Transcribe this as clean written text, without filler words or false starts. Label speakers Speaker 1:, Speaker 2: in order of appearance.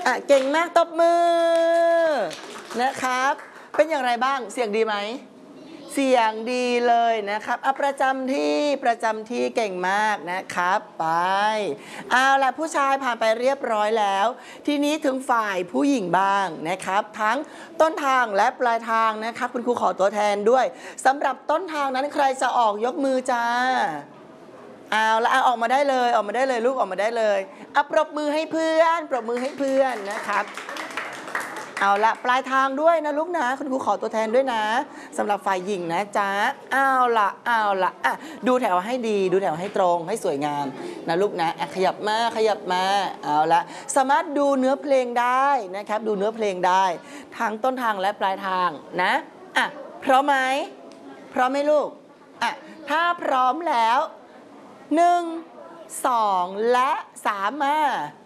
Speaker 1: เก่งมากตบมือนะครับเป็นอย่างไรบ้างเสียงดีไหมเสียงดีเลยนะครับประจำที่เก่งมากนะครับไปเอาล่ะผู้ชายผ่านไปเรียบร้อยแล้วทีนี้ถึงฝ่ายผู้หญิงบ้างนะครับทั้งต้นทางและปลายทางนะครับคุณครูขอตัวแทนด้วยสำหรับต้นทางนั้นใครจะออกยกมือจ้าเอาละออกมาได้เลยลูกออกมาได้เลยปรบมือให้เพื่อนนะครับเอาละปลายทางด้วยนะลูกนะคุณครูขอตัวแทนด้วยนะสำหรับฝ่ายหญิงนะจ๊ะเอาละดูแถวให้ดีดูแถวให้ตรงให้สวยงามนะลูกนะขยับมาเอาละสามารถดูเนื้อเพลงได้นะครับดูเนื้อเพลงได้ทั้งต้นทางและปลายทางนะพร้อมไหมลูกถ้าพร้อมแล้ว1 2และ3มา